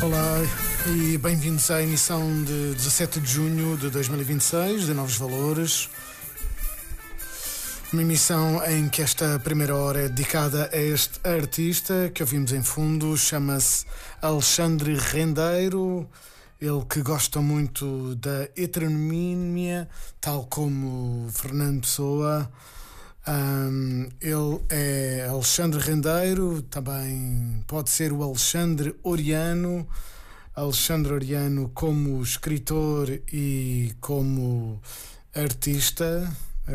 Olá e bem-vindos à emissão de 17 de junho de 2026 de Novos Valores. Uma emissão em que esta primeira hora é dedicada a este artista que ouvimos em fundo, chama-se Alexandre Rendeiro. Ele que gosta muito da heteronímia, tal como Fernando Pessoa. Ele é Alexandre Rendeiro, também pode ser o Alexandre Oriano. Alexandre Oriano como escritor e como artista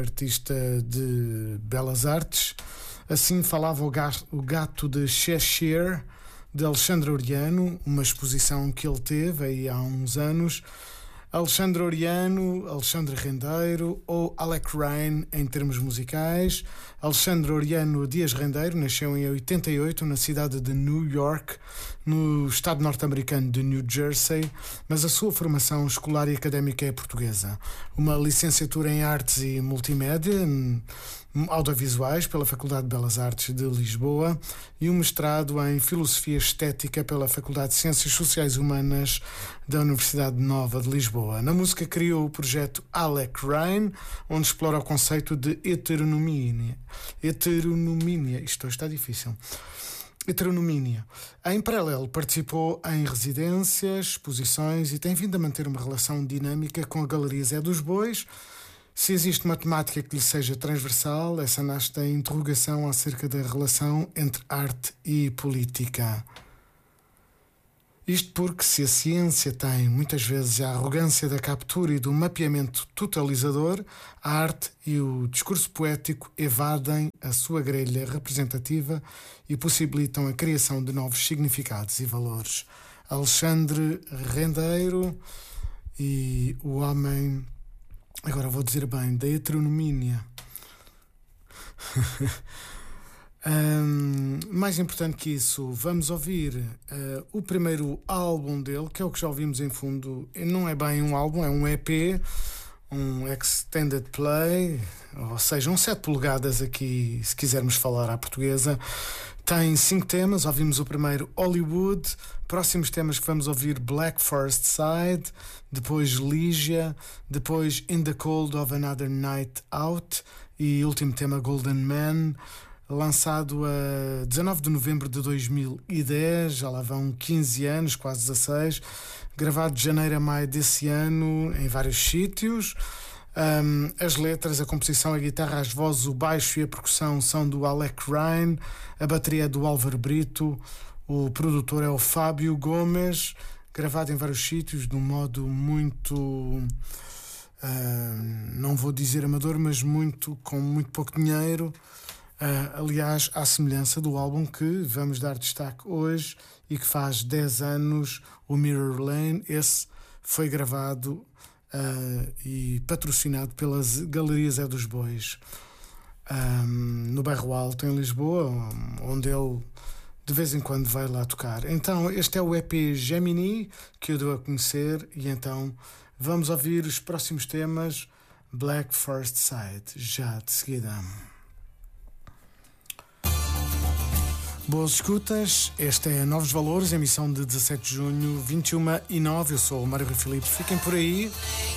de belas artes. Assim falava o Gato de Cheshire, de Alexandre Oriano, uma exposição que ele teve aí há uns anos. Alexandre Oriano, Alexandre Rendeiro ou Alec Ryan em termos musicais. Alexandre Oriano Dias Rendeiro nasceu em 88 na cidade de New York, no estado norte-americano de New Jersey, mas a sua formação escolar e académica é portuguesa. Uma licenciatura em Artes e Multimédia Audiovisuais pela Faculdade de Belas Artes de Lisboa e um mestrado em Filosofia Estética pela Faculdade de Ciências Sociais e Humanas da Universidade Nova de Lisboa. Na música criou o projeto Alec Ryan, onde explora o conceito de heteronomia. Isto está difícil. Heteronomia. Em paralelo, participou em residências, exposições e tem vindo a manter uma relação dinâmica com a Galeria Zé dos Bois. Se existe uma temática que lhe seja transversal, essa nasce da interrogação acerca da relação entre arte e política. Isto porque, se a ciência tem muitas vezes a arrogância da captura e do mapeamento totalizador, a arte e o discurso poético evadem a sua grelha representativa e possibilitam a criação de novos significados e valores. Alexandre Rendeiro e o homem... Agora vou dizer bem, da heteronomia. Mais importante que isso, vamos ouvir o primeiro álbum dele, que é o que já ouvimos em fundo. Não é bem um álbum, é um EP, um Extended Play, ou seja, 7 polegadas aqui, se quisermos falar à portuguesa. Tem 5 temas, ouvimos o primeiro Hollywood, próximos temas que vamos ouvir Black Forest Side, depois Ligia, depois In the Cold of Another Night Out e último tema Golden Man, lançado a 19 de novembro de 2010, já lá vão 15 anos, quase 16, gravado de janeiro a maio desse ano em vários sítios. As letras, a composição, a guitarra, as vozes, o baixo e a percussão são do Alec Ryan, a bateria é do Álvaro Brito, o produtor é o Fábio Gomes, gravado em vários sítios de um modo muito, não vou dizer amador, mas com muito pouco dinheiro. Aliás, à semelhança do álbum que vamos dar destaque hoje e que faz 10 anos, o Mirror Lane. Esse foi gravado e patrocinado pelas Galerias Zé dos Bois, no Bairro Alto, em Lisboa, onde ele de vez em quando vai lá tocar. Então este é o EP Gemini que eu dou a conhecer e então vamos ouvir os próximos temas. Black First Sight, já de seguida. Boas escutas, este é Novos Valores, emissão de 17 de junho, 21h09. Eu sou o Mário Filipe, fiquem por aí.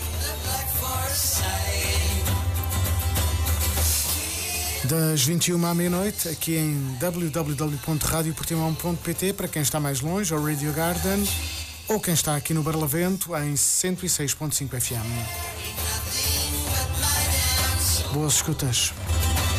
Das 21h à meia-noite, aqui em www.radioportimão.pt, para quem está mais longe, ou Radio Garden, ou quem está aqui no Barlavento, em 106.5 FM. Boas escutas.